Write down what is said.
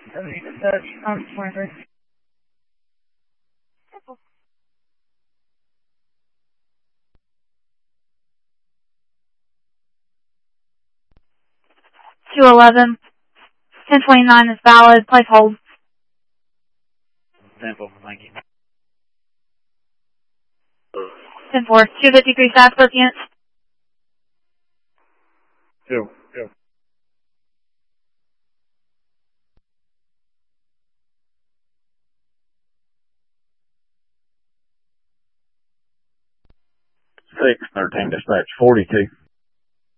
Search, Pointer. 211. 1029 is valid. Place hold. Simple, thank you. 10-4. 253 South Perkins. Two. 613 dispatch 42.